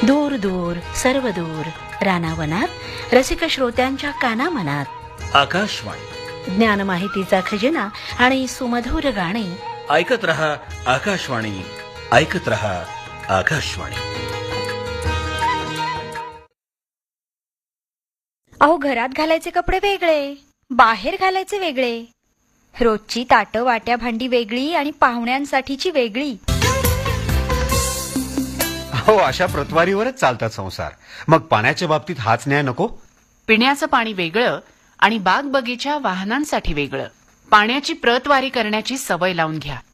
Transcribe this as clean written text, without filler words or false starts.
दूर दूर सर्व दूर रानावनात रसिक श्रोत्यांच्या कानामनात आकाशवाणी ज्ञान माहितीचा खजिना आणि सुमधुर गाणी. ऐकत रहा आकाशवाणी, ऐकत रहा आकाशवाणी. अहो, घरात घालायचे कपडे वेगळे, बाहेर घालायचे वेगळे. रोजची ताटं वाट्या भांडी वेगळी आणि पाहुण्यांसाठीची वेगळी. हो, अशा प्रतवारीवरच चालतात संसार. मग पाण्याच्या बाबतीत हाच न्याय नको? पिण्याचं पाणी वेगळं आणि बाग बगीचा वाहनांसाठी वेगळं. पाण्याची प्रतवारी करण्याची सवय लावून घ्या.